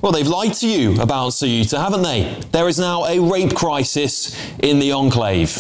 Well, they've lied to you about Ceuta, haven't they? There is now a rape crisis in the enclave.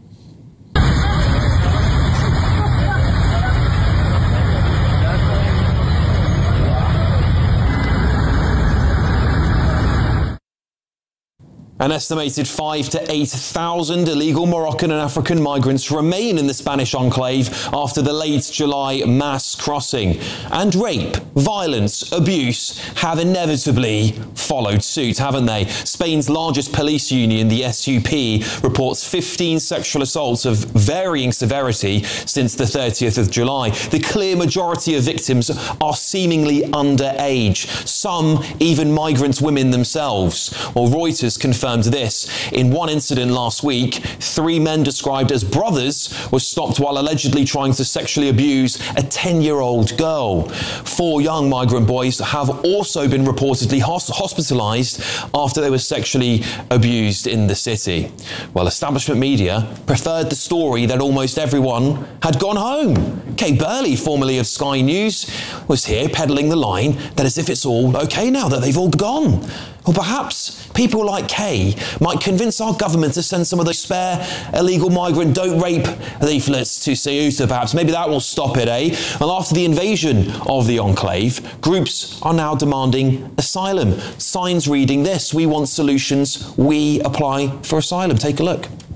An estimated 5,000 to 8,000 illegal Moroccan and African migrants remain in the Spanish enclave after the late July mass crossing. And rape, violence, abuse have inevitably followed suit, haven't they? Spain's largest police union, the SUP, reports 15 sexual assaults of varying severity since the 30th of July. The clear majority of victims are seemingly underage, some even migrant women themselves. Well, Reuters confirmed this. In one incident last week, 3 men described as brothers were stopped while allegedly trying to sexually abuse a 10-year-old girl. 4 young migrant boys have also been reportedly hospitalized after they were sexually abused in the city. Well, establishment media preferred the story that almost everyone had gone home. Kay Burley, formerly of Sky News, was here peddling the line that as if it's all okay now, that they've all gone. Or perhaps people like Kay might convince our government to send some of those spare illegal migrant don't rape leaflets to Ceuta, perhaps. Maybe that will stop it, eh? Well, after the invasion of the enclave, groups are now demanding asylum. Signs reading this: "We want solutions, we apply for asylum." Take a look.